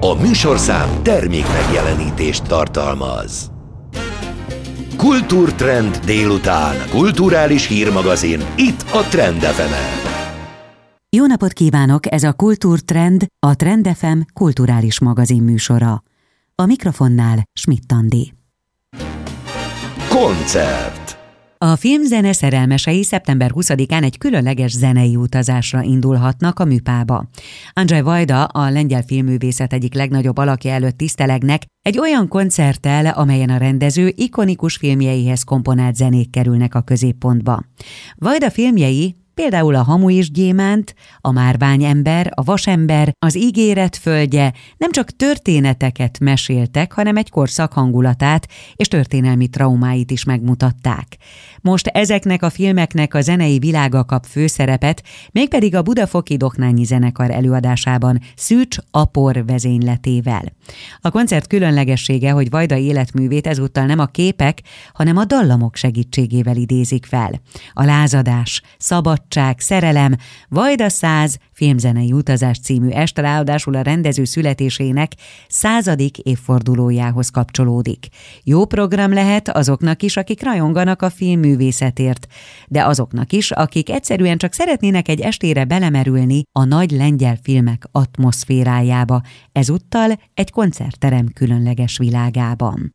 A műsorszám termék megjelenítést tartalmaz. Kultúrtrend délután. Kulturális hírmagazin itt a Trend FM-en. Jó napot kívánok! Ez a Kultúrtrend, a Trend FM kulturális magazin műsora. A mikrofonnál Schmidt Andi. Koncert. A filmzene szerelmesei szeptember 20-án egy különleges zenei utazásra indulhatnak a Műpába. Andrzej Wajda, a lengyel filmművészet egyik legnagyobb alakja előtt tisztelegnek egy olyan koncerttel, amelyen a rendező ikonikus filmjeihez komponált zenék kerülnek a középpontba. Wajda filmjei, például a Hamu és gyémánt, a Márványember, a Vasember, az Ígéret földje nem csak történeteket meséltek, hanem egy korszak hangulatát és történelmi traumáit is megmutatták. Most ezeknek a filmeknek a zenei világa kap főszerepet, mégpedig a Budafoki Doknányi Zenekar előadásában Szűcs Apor vezényletével. A koncert különlegessége, hogy Wajda életművét ezúttal nem a képek, hanem a dallamok segítségével idézik fel. A lázadás, szabadság, szerelem, Wajda 100 filmzenei utazás című est ráadásul a rendező születésének 100. évfordulójához kapcsolódik. Jó program lehet azoknak is, akik rajonganak a filmművészetért, de azoknak is, akik egyszerűen csak szeretnének egy estére belemerülni a nagy lengyel filmek atmoszférájába, ezúttal egy koncertterem különleges világában.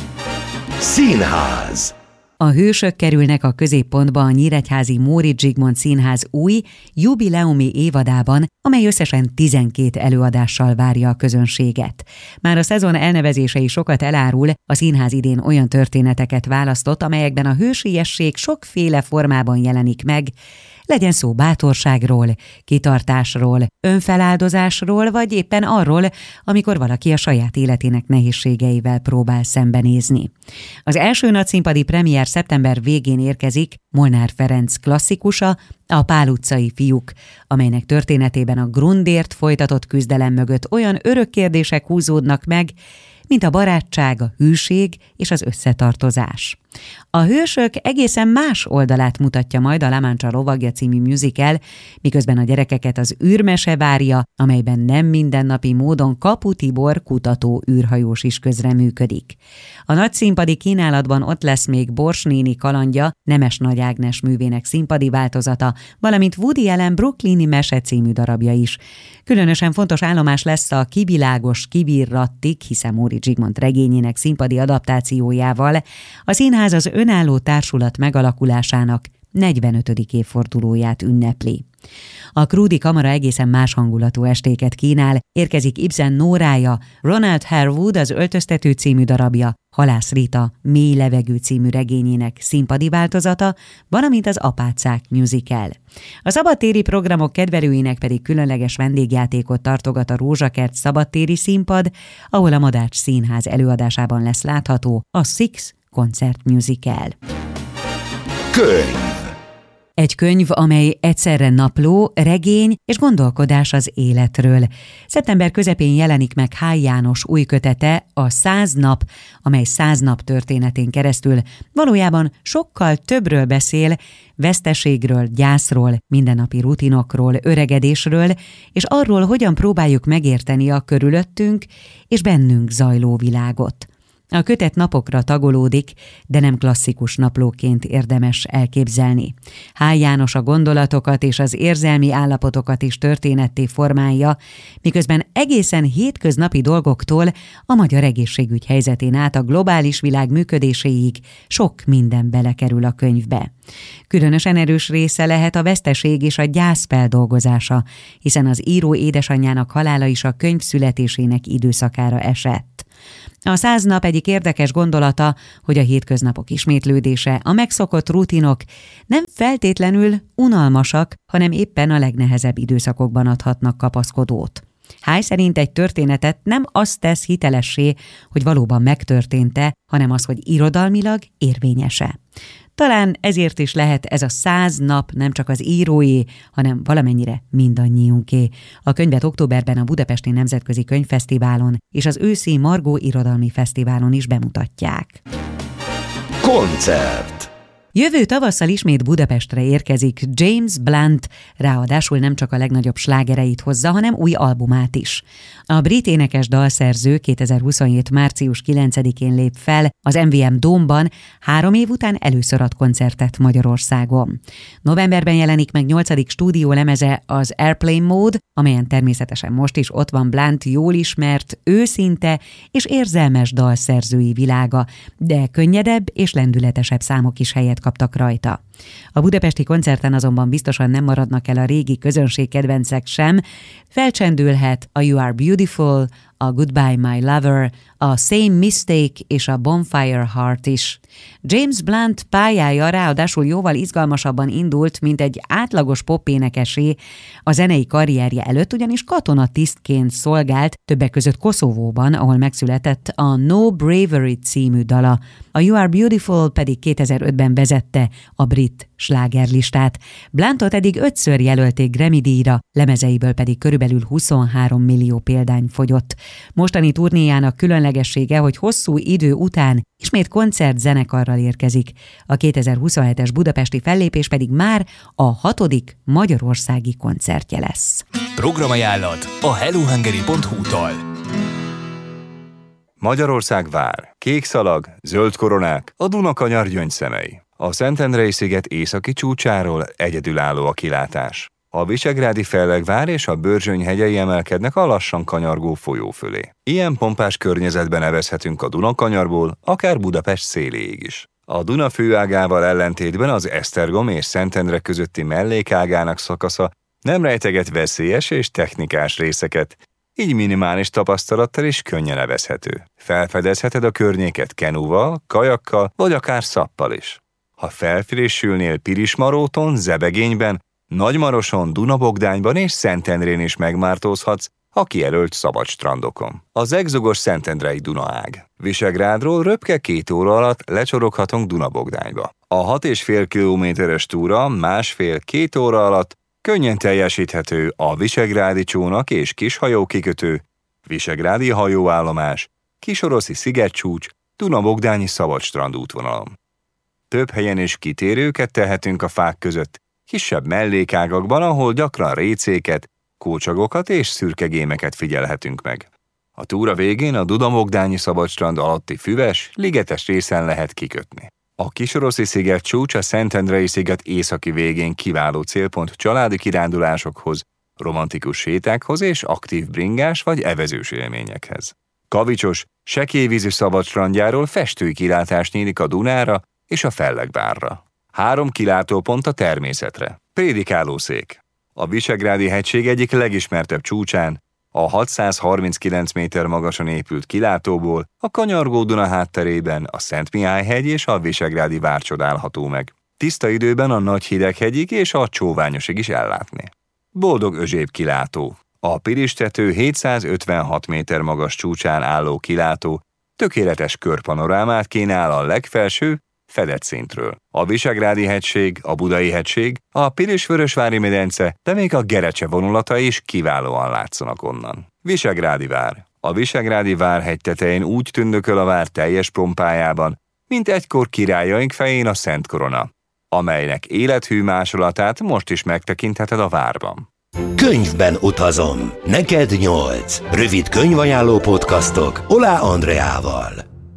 Színház. A hősök kerülnek a középpontba a nyíregyházi Móricz Zsigmond Színház új, jubileumi évadában, amely összesen 12 előadással várja a közönséget. Már a szezon elnevezése is sokat elárul, a színház idén olyan történeteket választott, amelyekben a hősiesség sokféle formában jelenik meg, legyen szó bátorságról, kitartásról, önfeláldozásról, vagy éppen arról, amikor valaki a saját életének nehézségeivel próbál szembenézni. Az első nagyszínpadi premier szeptember végén érkezik, Molnár Ferenc klasszikusa, a Pál utcai fiúk, amelynek történetében a Grundért folytatott küzdelem mögött olyan örök kérdések húzódnak meg, mint a barátság, a hűség és az összetartozás. A hősök egészen más oldalát mutatja majd a La Mancha lovagja című musical, miközben a gyerekeket az űrmese várja, amelyben nem mindennapi módon Kapu Tibor kutató űrhajós is közreműködik. A nagyszínpadi kínálatban ott lesz még Bors néni kalandja, Nemes Nagy Ágnes művének színpadi változata, valamint Woody Allen brooklyni mese című darabja is. Különösen fontos állomás lesz a Kivilágos Kivirrattik, hiszen Móricz Zsigmond regényének színpadi adaptációjával. A színház az önálló társulat megalakulásának 45. évfordulóját ünnepli. A Krúdi Kamara egészen más hangulatú estéket kínál, érkezik Ibsen Nórája, Ronald Harewood az Öltöztető című darabja, Halász Rita Mély levegő című regényének színpadi változata, valamint az Apácák musical. A szabadtéri programok kedvelőinek pedig különleges vendégjátékot tartogat a Rózsakert szabadtéri színpad, ahol a Madách Színház előadásában lesz látható a Six koncert musical. Könyv. Egy könyv, amely egyszerre napló, regény és gondolkodás az életről. Szeptember közepén jelenik meg Háj János új kötete, a 100 nap, amely 100 nap történetén keresztül valójában sokkal többről beszél, veszteségről, gyászról, mindennapi rutinokról, öregedésről, és arról, hogyan próbáljuk megérteni a körülöttünk és bennünk zajló világot. A kötet napokra tagolódik, de nem klasszikus naplóként érdemes elképzelni. Háj János a gondolatokat és az érzelmi állapotokat is történetté formálja, miközben egészen hétköznapi dolgoktól a magyar egészségügy helyzetén át a globális világ működéséig sok minden belekerül a könyvbe. Különösen erős része lehet a veszteség és a gyász feldolgozása, hiszen az író édesanyjának halála is a könyv születésének időszakára esett. A 100 nap egyik érdekes gondolata, hogy a hétköznapok ismétlődése, a megszokott rutinok nem feltétlenül unalmasak, hanem éppen a legnehezebb időszakokban adhatnak kapaszkodót. Háj szerint egy történetet nem azt tesz hitelessé, hogy valóban megtörtént-e, hanem az, hogy irodalmilag érvényese. Talán ezért is lehet ez a 100 nap nem csak az íróé, hanem valamennyire mindannyiunké. A könyvet októberben a Budapesti Nemzetközi Könyvfesztiválon és az őszi Margó Irodalmi Fesztiválon is bemutatják. Koncert. Jövő tavasszal ismét Budapestre érkezik James Blunt, ráadásul nem csak a legnagyobb slágereit hozza, hanem új albumát is. A brit énekes dalszerző 2027. március 9-én lép fel az MVM Dome-ban, 3 év után először ad koncertet Magyarországon. Novemberben jelenik meg 8. stúdiólemeze, az Airplane Mode, amelyen természetesen most is ott van Blunt jól ismert, őszinte és érzelmes dalszerzői világa, de könnyedebb és lendületesebb számok is helyet kaptak rajta. A budapesti koncerten azonban biztosan nem maradnak el a régi közönségkedvencek sem, felcsendülhet a You Are Beautiful, a Goodbye My Lover, a Same Mistake és a Bonfire Heart is. James Blunt pályája ráadásul jóval izgalmasabban indult, mint egy átlagos popénekesé. A zenei karrierje előtt ugyanis katonatisztként szolgált, többek között Koszovóban, ahol megszületett a No Bravery című dala. A You Are Beautiful pedig 2005-ben vezette a brit slágerlistát. Bluntot eddig 5-ször jelölték Grammy-díjra, lemezeiből pedig körülbelül 23 millió példány fogyott. Mostani turnéjának különlegessége, hogy hosszú idő után ismét koncertzenekarral érkezik. A 2027-es budapesti fellépés pedig már a 6. magyarországi koncertje lesz. Programajánlat a hellohungary.hu-tól. Magyarország vár. Kék szalag, zöld koronák, a Dunakanyar gyöngyszemei. A Szentendrei-sziget északi csúcsáról egyedülálló a kilátás. A Visegrádi Fellegvár és a Börzsöny hegyei emelkednek a lassan kanyargó folyó fölé. Ilyen pompás környezetben nevezhetünk a Dunakanyarból, akár Budapest széléig is. A Duna főágával ellentétben az Esztergom és Szentendre közötti mellékágának szakasza nem rejteget veszélyes és technikás részeket, így minimális tapasztalattal is könnyen nevezhető. Felfedezheted a környéket kenúval, kajakkal vagy akár szappal is. Ha felfrissülnél Pirismaróton, Zebegényben, Nagymaroson, Dunabogdányban és Szentendrén is megmártózhatsz a kijelölt szabad strandokon. Az egzogos szentendrei Dunaág. Visegrádról röpke 2 óra alatt lecsoroghatunk Dunabogdányba. A 6,5 kilométeres túra 1,5-2 óra alatt könnyen teljesíthető a Visegrádi csónak és kishajó kikötő, Visegrádi hajóállomás, Kisoroszi szigetcsúcs, Dunabogdányi szabadstrand útvonalon. Több helyen is kitérőket tehetünk a fák között, kisebb mellékágakban, ahol gyakran récéket, kócsagokat és szürkegémeket figyelhetünk meg. A túra végén a Dunabogdányi szabadstrand alatti füves, ligetes részen lehet kikötni. A Kisoroszi szigetcsúcs a Szentendrei-sziget északi végén kiváló célpont családi kirándulásokhoz, romantikus sétákhoz és aktív bringás vagy evezős élményekhez. Kavicsos, sekélyvízű szabadstrandjáról festői kilátás nyílik a Dunára és a Fellegvárra. 3 kilátópont a természetre. Prédikálószék. A Visegrádi hegység egyik legismertebb csúcsán, a 639 méter magasan épült kilátóból a kanyargó Duna hátterében a Szentmihály-hegy és a Visegrádi vár csodálható meg. Tiszta időben a Nagyhideghegyig és a Csóványosig is ellátni. Boldog Özséb kilátó. A Piristető 756 méter magas csúcsán álló kilátó tökéletes körpanorámát kínál a legfelső, fedett szintről. A Visegrádi hegység, a Budai hegység, a Pilis-Vörösvári medence, de még a Gerecse vonulata is kiválóan látszanak onnan. Visegrádi vár. A Visegrádi várhegy tetején úgy tündököl a vár teljes pompájában, mint egykor királyaink fején a Szent Korona, amelynek élethű másolatát most is megtekintheted a várban. Könyvben utazom. Neked 8. Rövid könyvajánló podcastok Olá Andreával.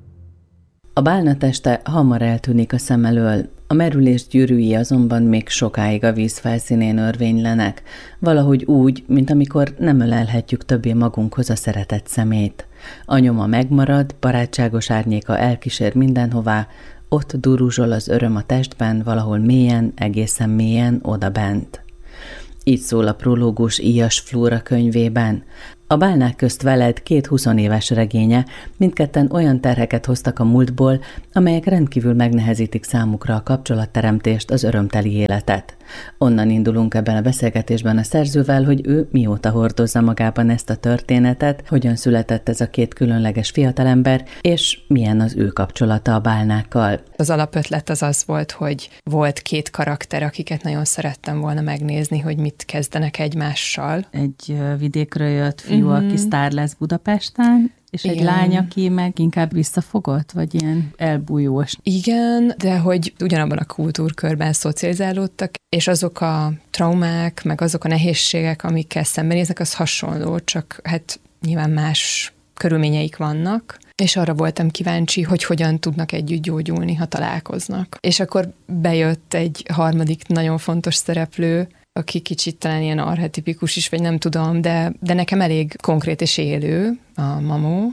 A bálna teste hamar eltűnik a szem elől, a merülés gyűrűi azonban még sokáig a víz felszínén örvénylenek, valahogy úgy, mint amikor nem ölelhetjük többé magunkhoz a szeretett szemét. A nyoma megmarad, barátságos árnyéka elkísér mindenhová, ott duruzsol az öröm a testben, valahol mélyen, egészen mélyen, odabent. Így szól a prológus Íjas Flóra könyvében. A bálnák közt veled 2 20 éves regénye, mindketten olyan terheket hoztak a múltból, amelyek rendkívül megnehezítik számukra a kapcsolatteremtést, az örömteli életet. Onnan indulunk ebben a beszélgetésben a szerzővel, hogy ő mióta hordozza magában ezt a történetet, hogyan született ez a 2 különleges fiatalember, és milyen az ő kapcsolata a bálnákkal. Az alapötlet az volt, hogy volt 2 karakter, akiket nagyon szerettem volna megnézni, hogy mit kezdenek egymással. Egy vidékről jött fiú fiú, aki sztár lesz Budapesten, és egy lány, aki meg inkább visszafogott, vagy ilyen elbújós. Igen, de hogy ugyanabban a kultúrkörben szocializálódtak, és azok a traumák, meg azok a nehézségek, amikkel szembenéznek, az hasonló, csak hát nyilván más körülményeik vannak, és arra voltam kíváncsi, hogy hogyan tudnak együtt gyógyulni, ha találkoznak. És akkor bejött egy harmadik nagyon fontos szereplő, aki kicsit talán ilyen archetipikus is, vagy nem tudom, de nekem elég konkrét és élő, a Mamó,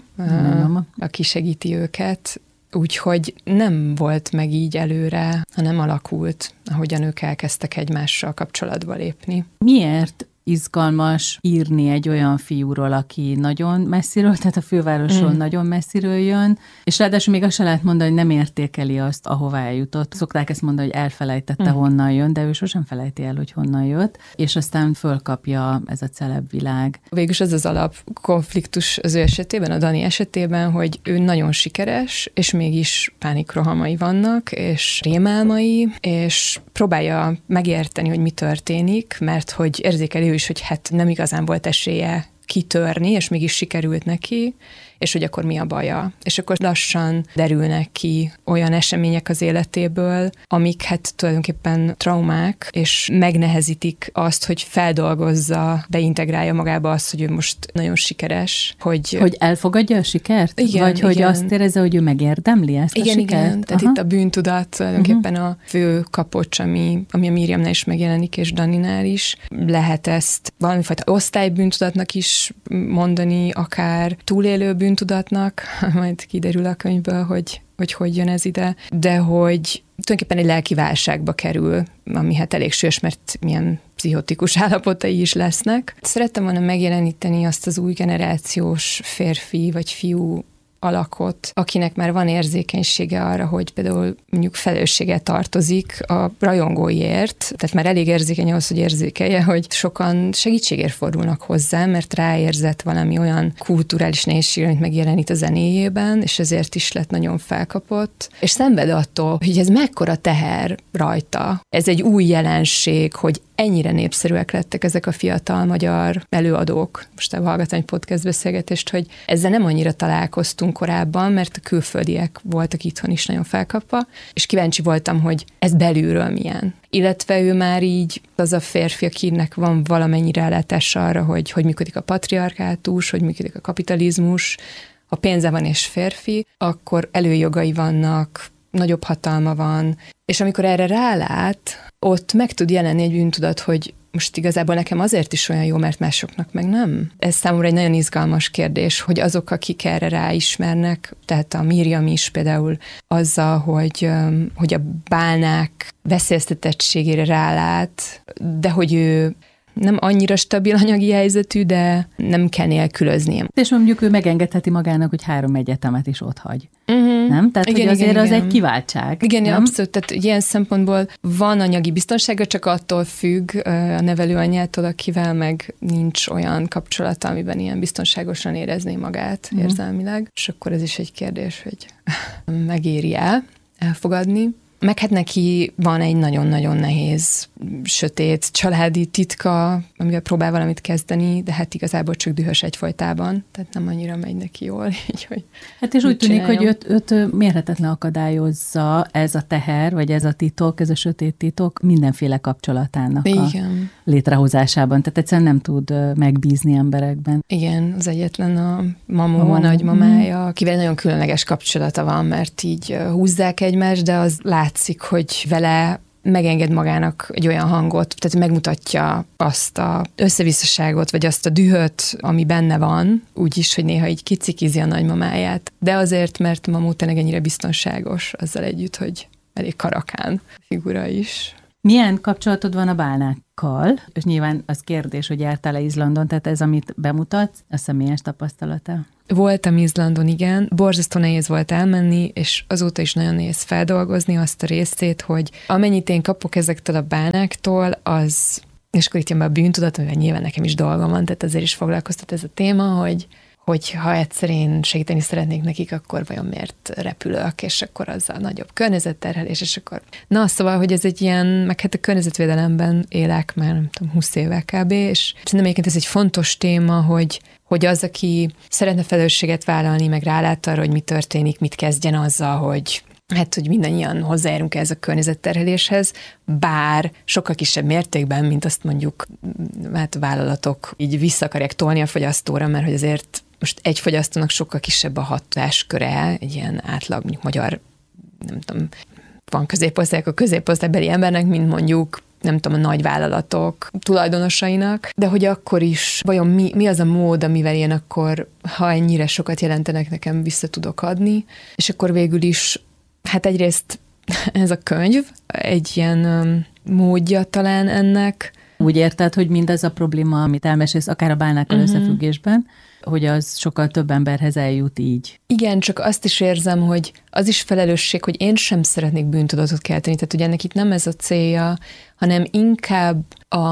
aki segíti őket, úgyhogy nem volt meg így előre, hanem alakult, ahogyan ők elkezdtek egymással kapcsolatba lépni. Miért izgalmas írni egy olyan fiúról, aki nagyon messziről, tehát a fővárosról nagyon messziről jön, és ráadásul még azt se lehet mondani, hogy nem értékeli azt, ahová eljutott. Szokták ezt mondani, hogy elfelejtette, honnan jön, de ő sosem felejti el, hogy honnan jött, és aztán fölkapja ez a celeb világ. Végülis az alapkonfliktus az ő esetében, a Dani esetében, hogy ő nagyon sikeres, és mégis pánikrohamai vannak, és rémálmai, és próbálja megérteni, hogy mi történik, mert hogy érzékeli ő is, hogy hát nem igazán volt esélye kitörni, és mégis sikerült neki, és hogy akkor mi a baja. És akkor lassan derülnek ki olyan események az életéből, amik hát tulajdonképpen traumák, és megnehezítik azt, hogy feldolgozza, beintegrálja magába azt, hogy ő most nagyon sikeres. Hogy elfogadja a sikert? Igen, vagy hogy igen. azt érezze, hogy ő megérdemli ezt a sikert? Igen, tehát itt a bűntudat tulajdonképpen a fő kapocs, ami a Miriamnál is megjelenik, és Daninál is. Lehet ezt valamifajta osztálybűntudatnak is mondani, akár túlélő bűntudatnak, majd kiderül a könyvből, hogy jön ez ide, de hogy tulajdonképpen egy lelki válságba kerül, ami hát elég sős, mert milyen pszichotikus állapotai is lesznek. Szerettem volna megjeleníteni azt az új generációs férfi vagy fiú alakot, akinek már van érzékenysége arra, hogy például mondjuk felelősséggel tartozik a rajongóiért, tehát már elég érzékeny ahhoz, hogy érzékelje, hogy sokan segítségért fordulnak hozzá, mert ráérzett valami olyan kulturális nehézségre, amit megjelenít a zenéjében, és ezért is lett nagyon felkapott, és szenved attól, hogy ez mekkora teher rajta. Ez egy új jelenség, hogy ennyire népszerűek lettek ezek a fiatal magyar előadók. Most hallgatom egy podcast beszélgetést, hogy ezzel nem annyira találkoztunk korábban, mert a külföldiek voltak itthon is nagyon felkapva, és kíváncsi voltam, hogy ez belülről milyen. Illetve ő már így az a férfi, akinek van valamennyi rálátása arra, hogy működik a patriarkátus, hogy működik a kapitalizmus, ha pénze van és férfi, akkor előjogai vannak, nagyobb hatalma van, és amikor erre rálát, ott meg tud jelenni egy bűntudat, hogy most igazából nekem azért is olyan jó, mert másoknak meg nem. Ez számomra egy nagyon izgalmas kérdés, hogy azok, akik erre ráismernek, tehát a Miriam is például azzal, hogy a bálnák veszélyeztetettségére rálát, de hogy ő nem annyira stabil anyagi helyzetű, de nem kell nélkülözni. És mondjuk ő megengedheti magának, hogy 3 egyetemet is otthagy. Nem? Tehát, igen, hogy azért igen, az igen. egy kiváltság. Igen, nem? abszolút. Tehát ilyen szempontból van anyagi biztonsága, csak attól függ a nevelőanyjától, akivel meg nincs olyan kapcsolata, amiben ilyen biztonságosan érezné magát érzelmileg. És akkor ez is egy kérdés, hogy megéri elfogadni. Meg hát neki van egy nagyon-nagyon nehéz, sötét családi titka, amivel próbál valamit kezdeni, de hát igazából csak dühös egyfolytában, tehát nem annyira megy neki jól. Így, hogy hát és úgy tűnik, hogy őt mérhetetlen akadályozza ez a teher, vagy ez a titok, ez a sötét titok mindenféle kapcsolatának igen. a létrehozásában. Tehát egyszerűen nem tud megbízni emberekben. Igen, az egyetlen a Mamó, a nagymamája, akivel nagyon különleges kapcsolata van, mert így húzzák egymást, de az látszik, hogy vele megenged magának egy olyan hangot, tehát megmutatja azt a összevisszaságot, vagy azt a dühöt, ami benne van, úgyis, hogy néha így kicikizi a nagymamáját. De azért, mert Mamó tényleg ennyire biztonságos, azzal együtt, hogy elég karakán figura is. Milyen kapcsolatod van a bálnákkal? És nyilván az kérdés, hogy jártál-e Izlandon, tehát ez, amit bemutatsz, a személyes tapasztalata? Voltam Izlandon, igen. Borzasztó nehéz volt elmenni, és azóta is nagyon nehéz feldolgozni azt a részét, hogy amennyit én kapok ezektől a bálnáktól, az, és akkor itt jön be a bűntudat, amivel nyilván nekem is dolgom van, tehát ezért is foglalkoztat ez a téma, hogy ha egyszer én segíteni szeretnék nekik, akkor vajon miért repülök, és akkor azzal nagyobb környezetterhelés, és akkor... Na, szóval, hogy ez egy ilyen, meg hát a környezetvédelemben élek már, nem tudom, 20 éve kb., és szerintem egyébként ez egy fontos téma, hogy az, aki szeretne felelősséget vállalni, meg rálát arra, hogy mi történik, mit kezdjen azzal, hogy mindannyian hozzájárunk ehhez a környezetterheléshez, bár sokkal kisebb mértékben, mint azt mondjuk a vállalatok így vissza akarják tolni a fogyasztóra, mert hogy azért most egy fogyasztónak sokkal kisebb a hatásköre, egy ilyen átlag, mondjuk magyar, nem tudom, van középosztályok a középosztálybeli embernek, mint mondjuk nem tudom, a nagy vállalatok tulajdonosainak, de hogy akkor is vajon mi az a mód, amivel én akkor, ha ennyire sokat jelentenek, nekem vissza tudok adni, és akkor végül is, hát egyrészt ez a könyv egy ilyen módja talán ennek. Úgy érted, hogy mindez a probléma, amit elmesélsz, akár a bálnákkal összefüggésben, hogy az sokkal több emberhez eljut így. Igen, csak azt is érzem, hogy az is felelősség, hogy én sem szeretnék bűntudatot kelteni. Tehát ugye ennek itt nem ez a célja, hanem inkább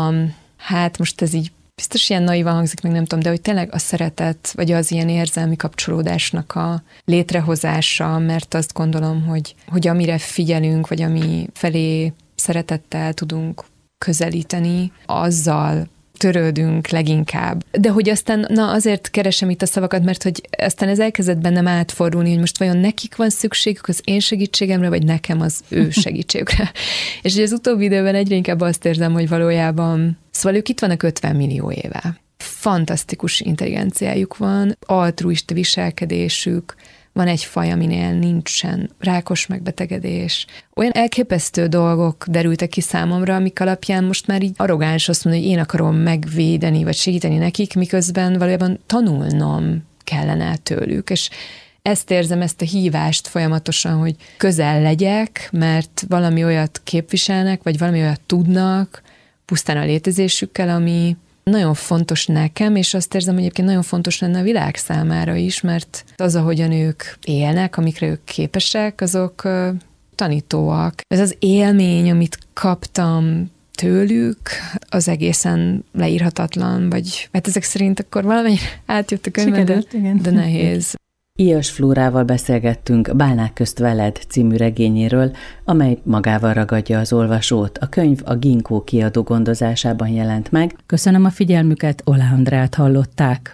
hát most ez így biztos ilyen naivan hangzik, meg nem tudom, de hogy tényleg a szeretet, vagy az ilyen érzelmi kapcsolódásnak a létrehozása, mert azt gondolom, hogy amire figyelünk, vagy ami felé szeretettel tudunk közelíteni, azzal törődünk leginkább. De hogy aztán, azért keresem itt a szavakat, mert hogy aztán ez elkezdett bennem átfordulni, hogy most vajon nekik van szükségük az én segítségemre, vagy nekem az ő segítségükre. És hogy az utóbbi időben egyre inkább azt érzem, hogy valójában, szóval ők itt vannak 50 millió éve. Fantasztikus intelligenciájuk van, altruista viselkedésük, van egy faj, aminél nincsen rákos megbetegedés. Olyan elképesztő dolgok derültek ki számomra, amik alapján most már így arrogáns azt mondani, hogy én akarom megvédeni, vagy segíteni nekik, miközben valójában tanulnom kellene tőlük. És ezt érzem, ezt a hívást folyamatosan, hogy közel legyek, mert valami olyat képviselnek, vagy valami olyat tudnak, pusztán a létezésükkel, ami nagyon fontos nekem, és azt érzem, hogy egyébként nagyon fontos lenne a világ számára is, mert az, ahogyan ők élnek, amikre ők képesek, azok tanítóak. Ez az élmény, amit kaptam tőlük, az egészen leírhatatlan, vagy hát ezek szerint akkor valamennyire átjött a könyvben, de nehéz. Ilyas Flórával beszélgettünk Bálnák közt veled című regényéről, amely magával ragadja az olvasót. A könyv a Ginkgo kiadó gondozásában jelent meg. Köszönöm a figyelmüket, Oláh Andrát hallották.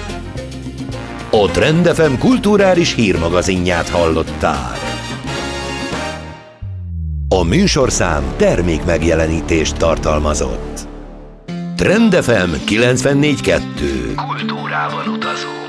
A Trend FM kulturális hírmagazinját hallották. A műsorszám termék megjelenítést tartalmazott. Trend FM 94.2. Kultúrával utazó.